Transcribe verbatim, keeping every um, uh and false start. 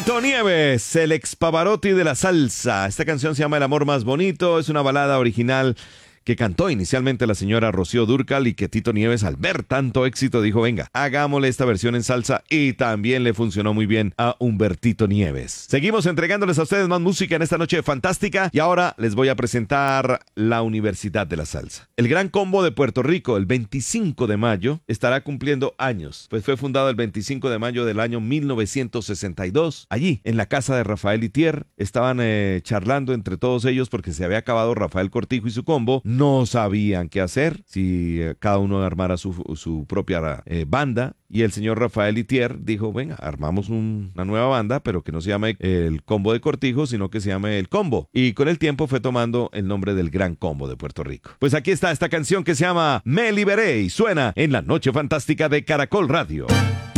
Tito Nieves, el ex Pavarotti de la salsa. Esta canción se llama El amor más bonito, es una balada original que cantó inicialmente la señora Rocío Dúrcal y que Tito Nieves, al ver tanto éxito, dijo, venga, hagámosle esta versión en salsa, y también le funcionó muy bien a Humbertito Nieves. Seguimos entregándoles a ustedes más música en esta noche fantástica, y ahora les voy a presentar la Universidad de la Salsa. El Gran Combo de Puerto Rico, el veinticinco de mayo, estará cumpliendo años, pues fue fundado el veinticinco de mayo del año mil novecientos sesenta y dos. Allí, en la casa de Rafael Itier, estaban eh, charlando entre todos ellos porque se había acabado Rafael Cortijo y su combo. No sabían qué hacer, si eh, cada uno armara su, su propia eh, banda, y el señor Rafael Itier dijo, venga, armamos un, una nueva banda, pero que no se llame el Combo de Cortijo, sino que se llame el Combo, y con el tiempo fue tomando el nombre del Gran Combo de Puerto Rico. Pues aquí está esta canción que se llama Me Liberé, y suena en la Noche Fantástica de Caracol Radio.